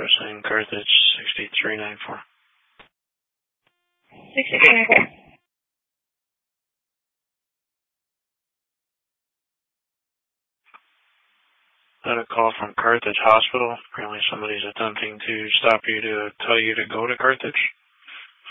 address in Carthage, 6394. 6394. Got a call from Carthage Hospital. Apparently somebody's attempting to stop you to tell you to go to Carthage.